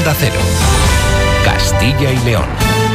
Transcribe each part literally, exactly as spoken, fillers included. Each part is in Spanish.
Onda Cero, Castilla y León.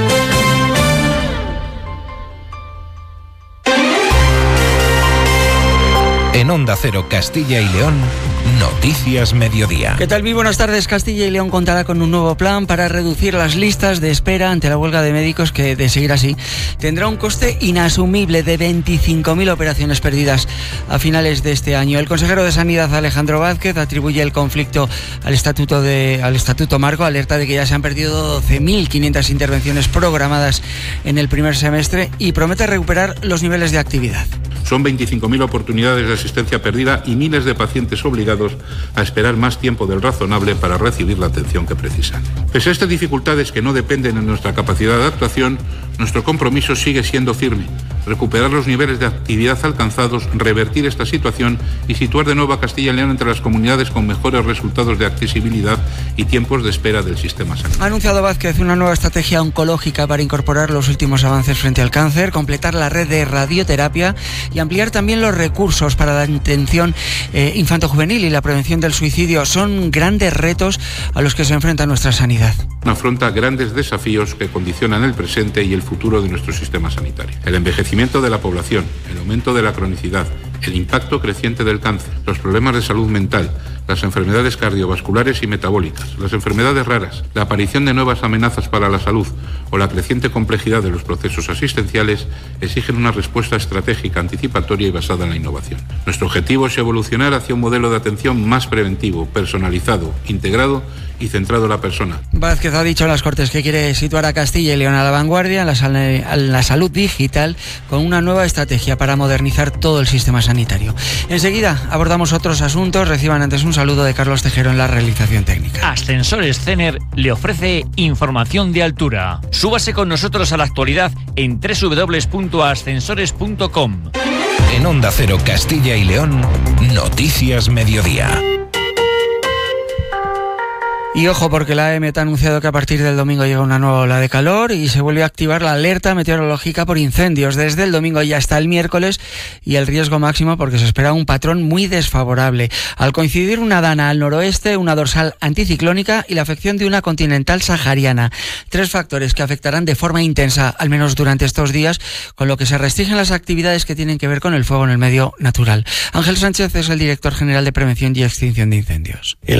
En Onda Cero, Castilla y León, Noticias Mediodía. ¿Qué tal? Muy buenas tardes. Castilla y León contará con un nuevo plan para reducir las listas de espera ante la huelga de médicos que, de seguir así, tendrá un coste inasumible de veinticinco mil operaciones perdidas a finales de este año. El consejero de Sanidad, Alejandro Vázquez, atribuye el conflicto al estatuto, de, al estatuto marco, alerta de que ya se han perdido doce mil quinientas intervenciones programadas en el primer semestre y promete recuperar los niveles de actividad. Son veinticinco mil oportunidades de asistencia perdida y miles de pacientes obligados a esperar más tiempo del razonable para recibir la atención que precisan. Pese a estas dificultades que no dependen de nuestra capacidad de actuación, nuestro compromiso sigue siendo firme: recuperar los niveles de actividad alcanzados, revertir esta situación y situar de nuevo a Castilla y León entre las comunidades con mejores resultados de accesibilidad y tiempos de espera del sistema sanitario. Ha anunciado Vázquez una nueva estrategia oncológica para incorporar los últimos avances frente al cáncer, completar la red de radioterapia y ampliar también los recursos para la atención eh, infanto-juvenil y la prevención del suicidio. Son grandes retos a los que se enfrenta nuestra sanidad. Afronta grandes desafíos que condicionan el presente y el futuro de nuestro sistema sanitario. El envejecimiento de la población, el aumento de la cronicidad, el impacto creciente del cáncer, los problemas de salud mental, las enfermedades cardiovasculares y metabólicas, las enfermedades raras, la aparición de nuevas amenazas para la salud o la creciente complejidad de los procesos asistenciales exigen una respuesta estratégica, anticipatoria y basada en la innovación. Nuestro objetivo es evolucionar hacia un modelo de atención más preventivo, personalizado, integrado y centrado en la persona. Vázquez ha dicho en las Cortes que quiere situar a Castilla y León a la vanguardia en la, sal- en la salud digital con una nueva estrategia para modernizar todo el sistema sanitario. Enseguida abordamos otros asuntos. Reciban antes un saludo de Carlos Tejero en la realización técnica. Ascensores Cener le ofrece información de altura. Súbase con nosotros a la actualidad en doble u doble u doble u punto ascensores punto com. En Onda Cero, Castilla y León, Noticias Mediodía. Y ojo, porque la A E M T ha anunciado que a partir del domingo llega una nueva ola de calor y se vuelve a activar la alerta meteorológica por incendios desde el domingo y hasta el miércoles, y el riesgo máximo porque se espera un patrón muy desfavorable. Al coincidir una dana al noroeste, una dorsal anticiclónica y la afección de una continental sahariana. Tres factores que afectarán de forma intensa, al menos durante estos días, con lo que se restringen las actividades que tienen que ver con el fuego en el medio natural. Ángel Sánchez es el director general de Prevención y Extinción de Incendios.